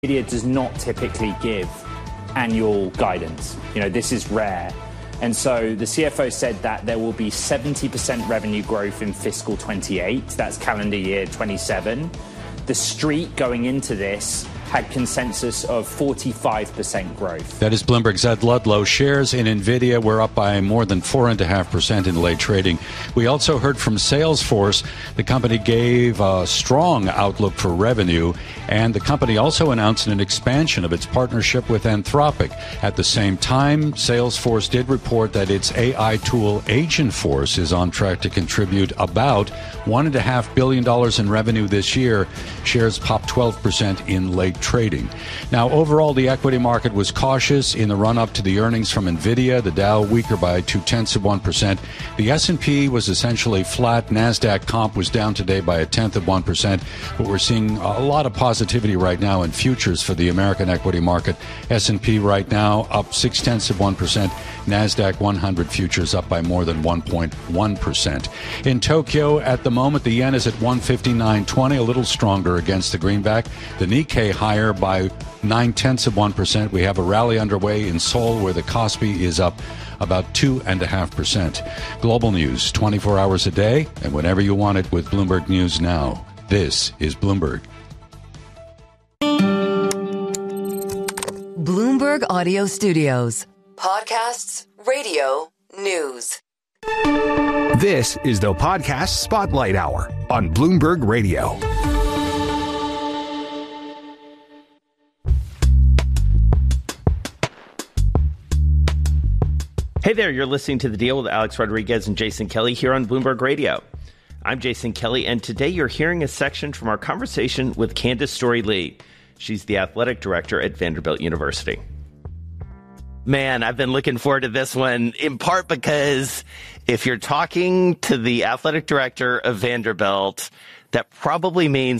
NVIDIA does not typically give annual guidance. This is rare. And so the CFO said that there will be 70% revenue growth in fiscal 28. That's calendar year 27. The street going into this had consensus of 45% growth. That is Bloomberg's Ed Ludlow. Shares in NVIDIA were up by more than 4.5% in late trading. We also heard from Salesforce. The company gave a strong outlook for revenue, and the company also announced an expansion of its partnership with Anthropic. At the same time, Salesforce did report that its AI tool Agentforce is on track to contribute about $1.5 billion in revenue this year. Shares popped 12% in late trading. Now, overall, the equity market was cautious in the run-up to the earnings from NVIDIA. The Dow weaker by 0.2%. The S&P was essentially flat. NASDAQ comp was down today by 0.1%. But we're seeing a lot of positivity right now in futures for the American equity market. S&P right now up 0.6%. NASDAQ 100 futures up by more than 1.1%. In Tokyo, at the moment, the yen is at 159.20, a little stronger against the greenback. The Nikkei higher by 0.9%. We have a rally underway in Seoul where the Kospi is up about 2.5%. Global news 24 hours a day and whenever you want it with Bloomberg News Now. This is Bloomberg. Bloomberg Audio Studios. Podcasts, radio, news. This is the Podcast Spotlight Hour on Bloomberg Radio. Hey there, you're listening to The Deal with Alex Rodriguez and Jason Kelly here on Bloomberg Radio. I'm Jason Kelly, and today you're hearing a section from our conversation with Candace Storey-Lee. She's the athletic director at Vanderbilt University. Man, I've been looking forward to this one, in part because if you're talking to the athletic director of Vanderbilt, that probably means